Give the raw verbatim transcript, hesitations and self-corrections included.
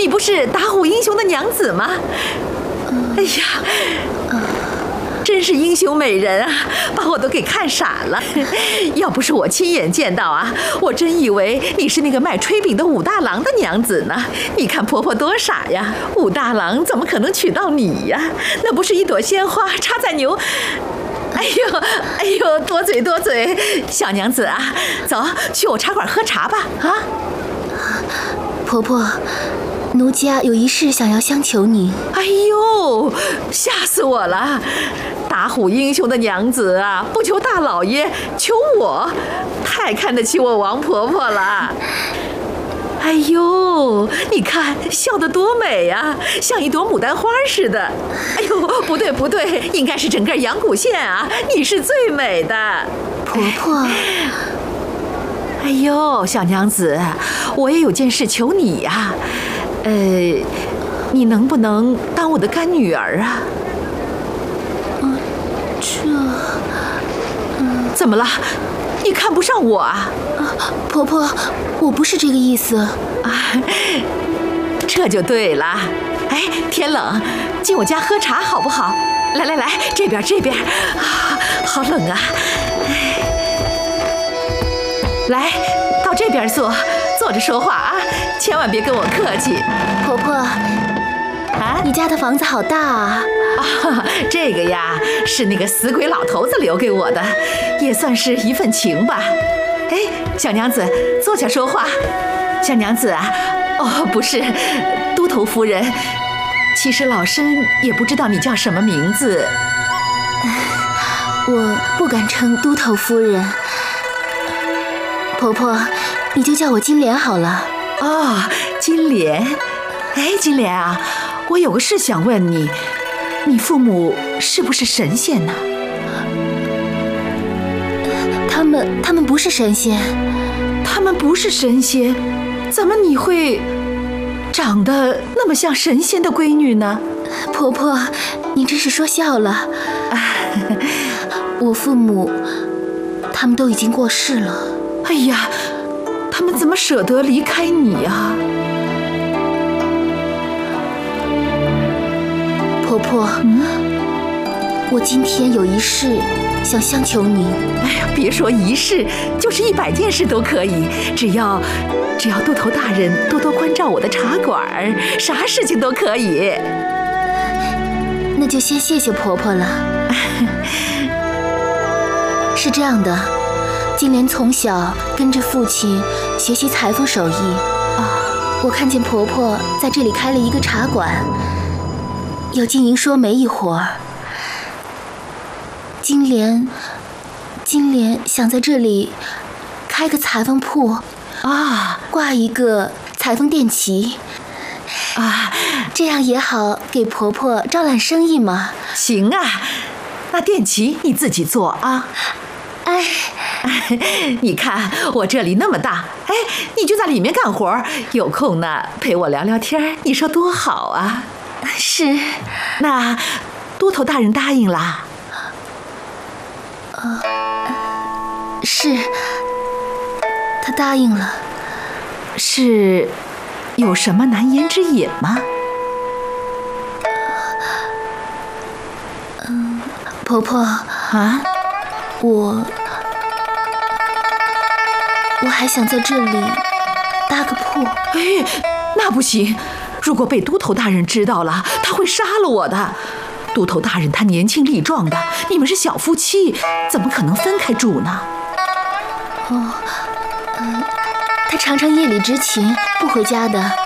你不是打虎英雄的娘子吗？哎呀，真是英雄美人啊，把我都给看傻了。要不是我亲眼见到啊，我真以为你是那个卖炊饼的武大郎的娘子呢。你看婆婆多傻呀，武大郎怎么可能娶到你呀？那不是一朵鲜花插在牛……哎呦，哎呦，多嘴多嘴，小娘子啊，走去我茶馆喝茶吧。啊， 婆婆，奴家有一事想要相求你。 哎呦，吓死我了！打虎英雄的娘子啊，不求大老爷，求我，太看得起我王婆婆了。哎呦，你看笑得多美呀，像一朵牡丹花似的。哎呦，不对不对，应该是整个阳谷县啊，你是最美的。 婆婆， 哎呦，小娘子，我也有件事求你呀。呃，你能不能当我的干女儿啊？ 嗯，这…… 嗯，怎么了？你看不上我啊？ 啊，婆婆，我不是这个意思。 啊，这就对了。哎，天冷，进我家喝茶好不好？来来来，这边这边。啊，好冷啊！哎，来，到这边坐，坐着说话啊，千万别跟我客气。 婆婆， 啊， 你家的房子好大啊！ 啊，这个呀，是那个死鬼老头子留给我的，也算是一份情吧。哎，小娘子，坐下说话。小娘子啊，哦，不是，都头夫人。其实老身也不知道你叫什么名字。 我不敢称都头夫人。婆婆，你就叫我金莲好了。 哦，金莲。哎，金莲啊，我有个事想问你，你父母是不是神仙呢？ 他们，他们不是神仙。 他们不是神仙，怎么你会长得那么像神仙的闺女呢？ 婆婆，你真是说笑了。我父母，他们都已经过世了。 哎呀，他们怎么舍得离开你啊？ 婆婆，嗯，我今天有一事想相求你。 哎呀，别说一事，就是一百件事都可以，只要只要都头大人多多关照我的茶馆，啥事情都可以。 那就先谢谢婆婆了。是这样的，金莲从小跟着父亲学习裁缝手艺啊。我看见婆婆在这里开了一个茶馆，有经营说媒一伙儿。金莲，金莲想在这里开个裁缝铺啊， 挂一个裁缝店旗啊， 这样也好给婆婆招揽生意嘛。 行啊，那店旗你自己做啊。 哎， 你看我这里那么大，哎，你就在里面干活，有空呢陪我聊聊天，你说多好啊。 是， 那都头大人答应啦？ 呃，是，他答应了。 是有什么难言之隐吗？ 嗯，婆婆啊， 我我还想在这里搭个铺。 哎，那不行，如果被都头大人知道了，他会杀了我的。都头大人他年轻力壮的，你们是小夫妻，怎么可能分开住呢？ 哦，嗯、呃，他常常夜里执勤不回家的。